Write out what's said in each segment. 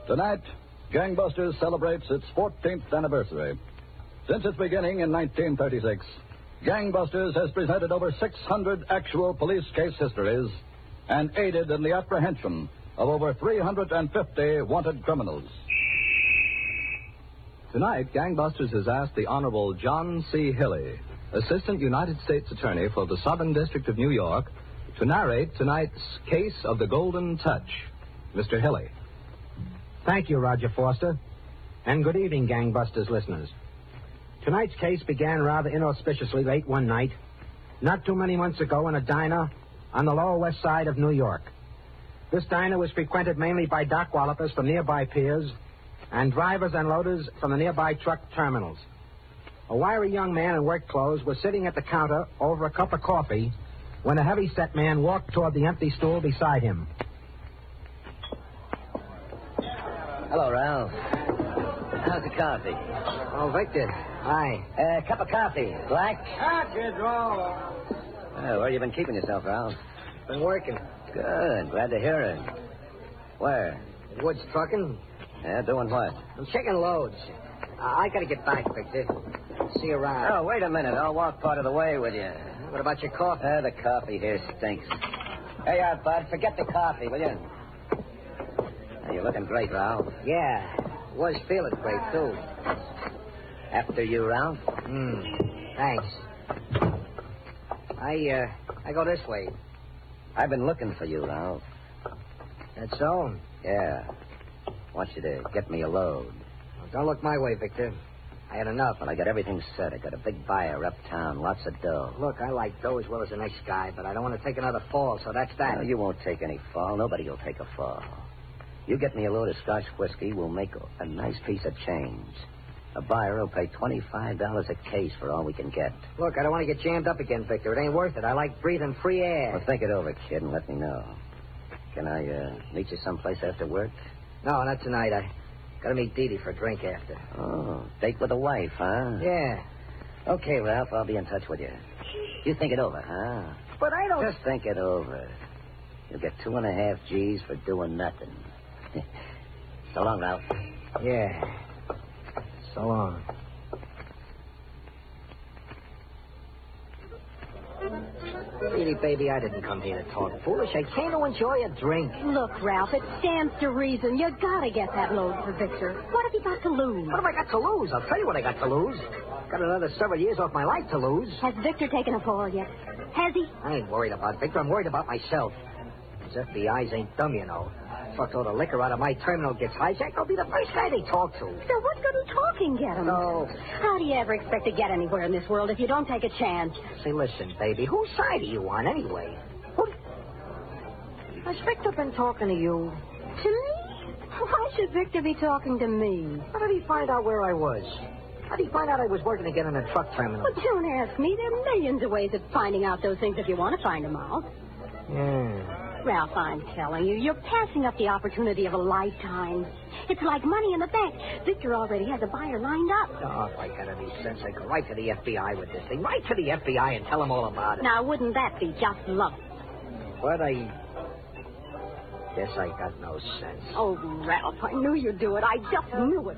Tonight, Gangbusters celebrates its 14th anniversary. Since its beginning in 1936, Gangbusters has presented over 600 actual police case histories and aided in the apprehension of over 350 wanted criminals. Tonight, Gangbusters has asked the Honorable John C. Hilley, Assistant United States Attorney for the Southern District of New York, to narrate tonight's case of the Golden Touch. Mr. Hilley. Thank you, Roger Foster. And good evening, Gangbusters listeners. Tonight's case began rather inauspiciously late one night, not too many months ago, in a diner on the Lower West Side of New York. This diner was frequented mainly by dock wallopers from nearby piers and drivers and loaders from the nearby truck terminals. A wiry young man in work clothes was sitting at the counter over a cup of coffee when a heavy-set man walked toward the empty stool beside him. Hello, Ralph. How's the coffee? Oh, Victor. Hi. Cup of coffee. Black? Kid, where you been keeping yourself, Ralph? Been working. Good. Glad to hear it. Where? Woods trucking. Yeah, doing what? I'm checking loads. I gotta get back, Victor. See you around. Oh, wait a minute. I'll walk part of the way with you. What about your coffee? The coffee here stinks. Hey, Bud, forget the coffee, will you? You're looking great, Ralph. Yeah. Was feeling great, too. After you, Ralph? Thanks. I go this way. I've been looking for you, Ralph. That's so? Yeah. Want you to get me a load. Well, don't look my way, Victor. I had enough. Well, I got everything set. I got a big buyer uptown, lots of dough. Look, I like dough as well as the next guy, but I don't want to take another fall, so that's that. No, you won't take any fall. Nobody will take a fall. You get me a load of Scotch whiskey, we'll make a nice piece of change. A buyer will pay $25 a case for all we can get. Look, I don't want to get jammed up again, Victor. It ain't worth it. I like breathing free air. Well, think it over, kid, and let me know. Can I meet you someplace after work? No, not tonight. I gotta meet Dee Dee for a drink after. Oh, date with a wife, huh? Yeah. Okay, Ralph, I'll be in touch with you. You think it over, huh? But I don't... Just think it over. You'll get 2.5 G's for doing nothing. So long, Ralph. Yeah. So long. Really, baby, I didn't come here to talk foolish. I came to enjoy a drink. Look, Ralph, it stands to reason. You gotta get that load for Victor. What have you got to lose? What have I got to lose? I'll tell you what I got to lose. Got another several years off my life to lose. Has Victor taken a fall yet? Has he? I ain't worried about Victor. I'm worried about myself. These FBI's ain't dumb, you know. Truckload of liquor out of my terminal gets hijacked, I'll be the first guy they talk to. So what good of talking get him? No. How do you ever expect to get anywhere in this world if you don't take a chance? Say, listen, baby, whose side are you on anyway? Has Victor been talking to you? To me? Why should Victor be talking to me? How did he find out where I was? How did he find out I was working again in a truck terminal? Well, don't ask me. There are millions of ways of finding out those things if you want to find them out. Yeah. Ralph, I'm telling you, you're passing up the opportunity of a lifetime. It's like money in the bank. Victor already has a buyer lined up. Oh, if I had any sense, I'd go right to the FBI with this thing. Right to the FBI and tell them all about it. Now, wouldn't that be just lovely? But I guess I got no sense. Oh, Ralph, I knew you'd do it. I just knew it.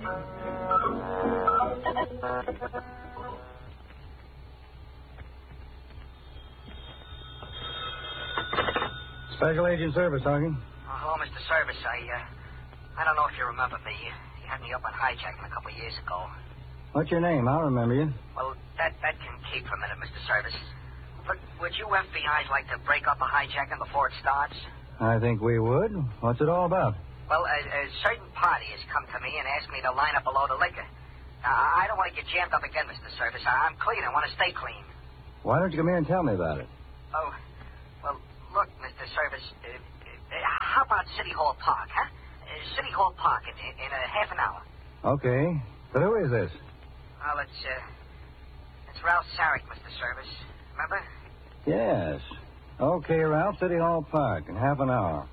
Special Agent Service, talking. Oh, Mr. Service, I don't know if you remember me. You had me up on hijacking a couple of years ago. What's your name? I'll remember you. Well, that can keep for a minute, Mr. Service. But would you FBI's like to break up a hijacking before it starts? I think we would. What's it all about? Well, a certain party has come to me and asked me to line up a load of liquor. I don't want to get jammed up again, Mr. Service. I'm clean. I want to stay clean. Why don't you come here and tell me about it? Oh, well, look, Mr. Service, how about City Hall Park, huh? City Hall Park in a half an hour. Okay. But who is this? Well, it's Ralph Sarek, Mr. Service. Remember? Yes. Okay, Ralph, City Hall Park in half an hour.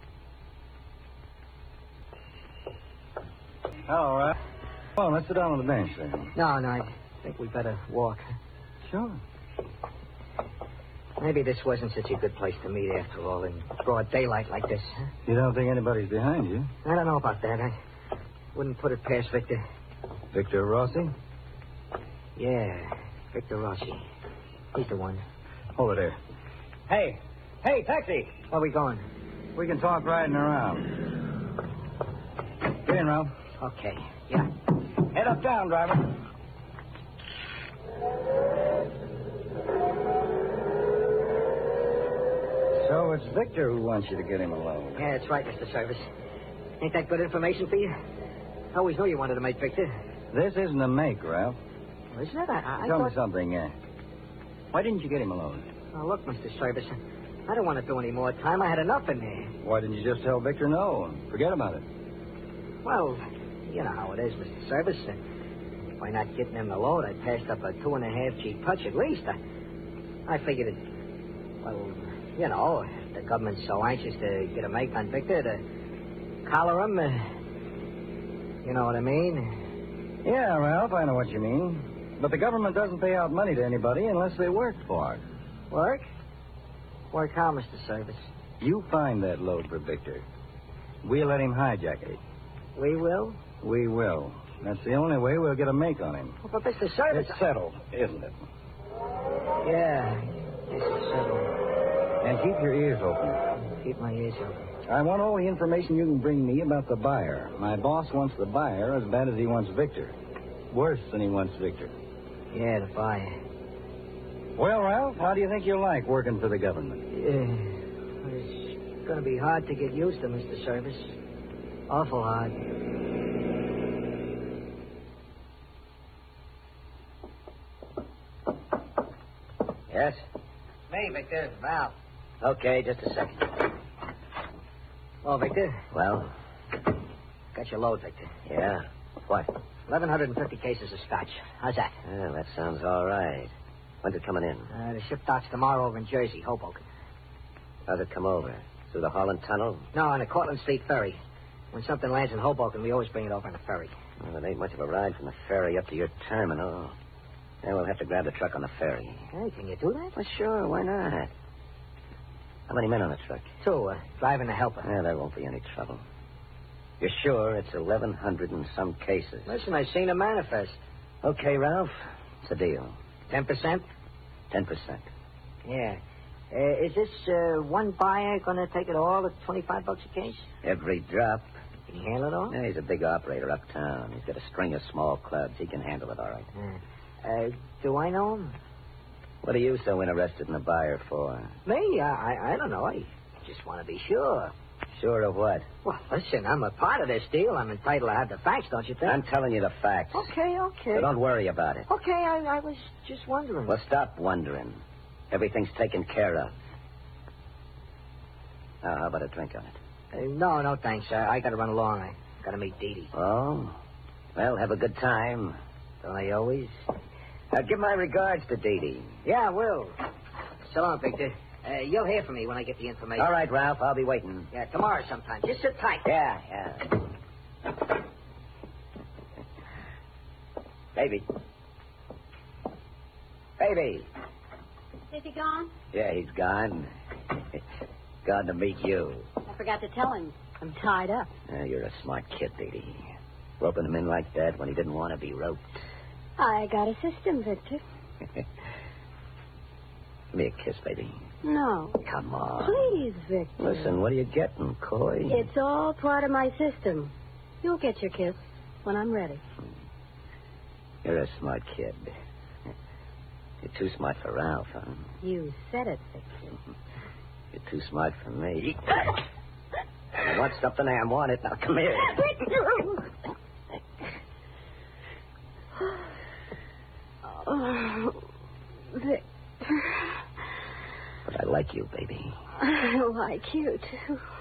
All right. Well, let's sit down on the bench then. No, I think we better walk. Sure. Maybe this wasn't such a good place to meet after all, in broad daylight like this. You don't think anybody's behind you? I don't know about that. Wouldn't put it past Victor. Victor Rossi? Yeah, Victor Rossi. He's the one. Hold it there. Hey! Hey, taxi! Where are we going? We can talk riding around. Get in, Ralph. Okay, yeah. Head uptown, driver. So it's Victor who wants you to get him alone. Yeah, that's right, Mr. Service. Ain't that good information for you? I always knew you wanted to make Victor. This isn't a make, Ralph. Isn't it? I Tell thought... me something. Why didn't you get him alone? Oh, look, Mr. Service, I don't want to do any more time. I had enough in there. Why didn't you just tell Victor no and forget about it? Well, you know how it is, Mr. Service. By not getting him the load, I passed up a 2.5G punch at least. I figured it... Well, you know, if the government's so anxious to get a make on Victor, to collar him, you know what I mean? Yeah, Ralph, I know what you mean. But the government doesn't pay out money to anybody unless they work for it. Work? Work how, Mr. Service? You find that load for Victor. We'll let him hijack it. We will? We will. That's the only way we'll get a make on him. Well, but Mr. Service... It's settled, isn't it? Yeah, it's settled. And keep your ears open. Keep my ears open. I want all the information you can bring me about the buyer. My boss wants the buyer as bad as he wants Victor. Worse than he wants Victor. Yeah, the buyer. Well, Ralph, how do you think you'll like working for the government? It's going to be hard to get used to, Mr. Service. Awful hard. Yes? Me, Victor. Val. Okay, just a second. Oh, Victor. Well? Got your load, Victor. Yeah. What? 1,150 cases of scotch. How's that? Yeah, that sounds all right. When's it coming in? The ship docks tomorrow over in Jersey, Hoboken. How's it come over? Through the Holland Tunnel? No, on the Cortlandt Street ferry. When something lands in Hoboken, we always bring it over on the ferry. Well, it ain't much of a ride from the ferry up to your terminal. Yeah, we'll have to grab the truck on the ferry. Hey, can you do that? Well, sure, why not? How many men on the truck? 2, driving the helper. Yeah, there won't be any trouble. You're sure it's 1,100 and some cases? Listen, I seen a manifest. Okay, Ralph. It's a deal. 10%? 10%. Yeah. Is this one buyer going to take it all at $25 a case? Every drop. Can he handle it all? Yeah, he's a big operator uptown. He's got a string of small clubs. He can handle it all right. Do I know him? What are you so interested in a buyer for? Me? I don't know. I just want to be sure. Sure of what? Well, listen, I'm a part of this deal. I'm entitled to have the facts, don't you think? I'm telling you the facts. Okay. So don't worry about it. Okay, I was just wondering. Well, stop wondering. Everything's taken care of. Now, how about a drink on it? No, thanks. I got to run along. I got to meet Dee Dee. Oh? Well, have a good time. Don't I always? Give my regards to Dee Dee. Yeah, I will. So long, Victor. You'll hear from me when I get the information. All right, Ralph. I'll be waiting. Yeah, tomorrow sometime. Just sit tight. Yeah. Baby. Is he gone? Yeah, he's gone. Gone to meet you. I forgot to tell him. I'm tied up. You're a smart kid, Dee Dee. Roping him in like that when he didn't want to be roped. I got a system, Victor. Give me a kiss, baby. No. Come on. Please, Victor. Listen, what are you getting, coy? It's all part of my system. You'll get your kiss when I'm ready. You're a smart kid. You're too smart for Ralph, huh? You said it, Victor. You're too smart for me. I want something, I want it. Now, come here. Oh, Victor. But I like you, baby. I like you, too.